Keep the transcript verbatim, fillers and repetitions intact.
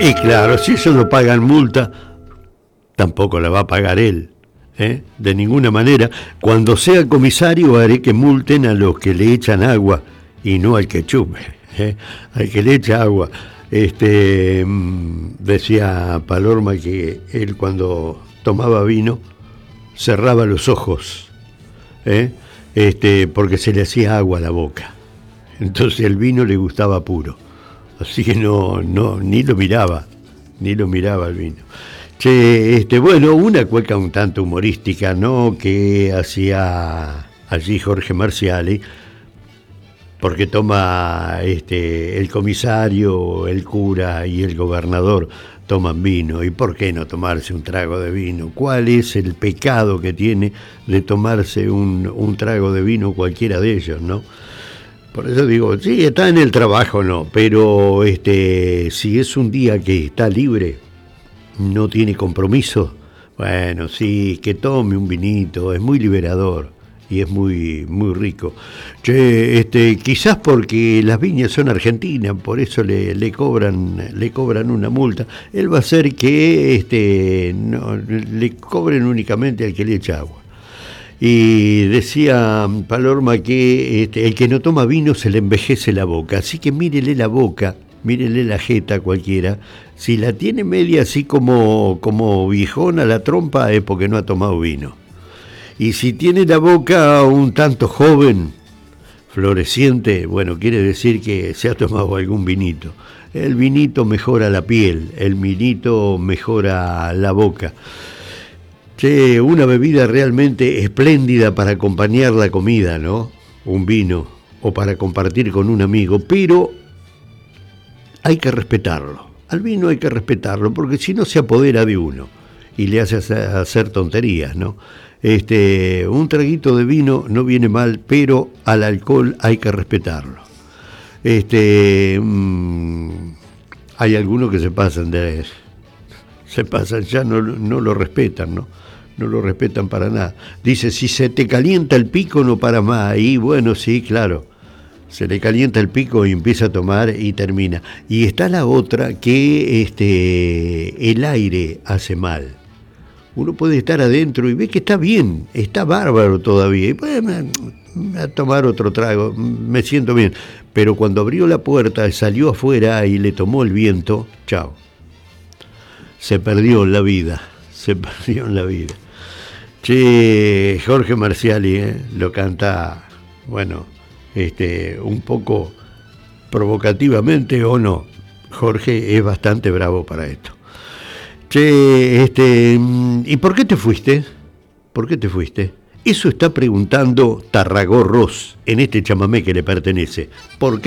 Y claro, si ellos no pagan multa, tampoco la va a pagar él, ¿eh? De ninguna manera. Cuando sea comisario haré que multen a los que le echan agua y no al que chupe, ¿eh? Al que le echa agua. Este, decía Palorma que él cuando tomaba vino cerraba los ojos, ¿eh? Este, porque se le hacía agua a la boca. Entonces el vino le gustaba puro. Así que no, no, ni lo miraba, ni lo miraba el vino. Che, este, bueno, una cueca un tanto humorística, ¿no? Que hacía allí Jorge Marciali, porque toma este, el comisario, el cura y el gobernador toman vino. ¿Y por qué no tomarse un trago de vino? ¿Cuál es el pecado que tiene de tomarse un, un trago de vino cualquiera de ellos, no? Por eso digo, sí, está en el trabajo, no, pero este, si es un día que está libre, no tiene compromiso, bueno, sí, que tome un vinito, es muy liberador y es muy, muy rico. Che, este, quizás porque las viñas son argentinas, por eso le, le cobran, le cobran una multa. Él va a hacer que este, no, le cobren únicamente al que le echa agua. Y decía Palorma que este, el que no toma vino se le envejece la boca, así que mírele la boca, mírele la jeta cualquiera, si la tiene media así como, como viejona la trompa es porque no ha tomado vino. Y si tiene la boca un tanto joven, floreciente, bueno, quiere decir que se ha tomado algún vinito. El vinito mejora la piel, el vinito mejora la boca. Che, una bebida realmente espléndida para acompañar la comida, ¿no? Un vino, o para compartir con un amigo, pero hay que respetarlo. Al vino hay que respetarlo, porque si no se apodera de uno y le hace hacer tonterías, ¿no? Este, un traguito de vino no viene mal, pero al alcohol hay que respetarlo. Este, mmm, hay algunos que se pasan de... se pasan, ya no, no lo respetan, ¿no? No lo respetan para nada. Dice, si se te calienta el pico no para más. Y bueno, sí, claro, se le calienta el pico y empieza a tomar y termina. Y está la otra que este, el aire hace mal. Uno puede estar adentro y ve que está bien, está bárbaro todavía. Y puede a tomar otro trago, me siento bien. Pero cuando abrió la puerta, salió afuera y le tomó el viento, chao. Se perdió en la vida, se perdió en la vida. Che, Jorge Marciali, ¿eh? Lo canta, bueno, este, un poco provocativamente o no. Jorge es bastante bravo para esto. Che, este, ¿y por qué te fuiste? ¿Por qué te fuiste? Eso está preguntando Tarragó Ross en este chamamé que le pertenece. ¿Por qué?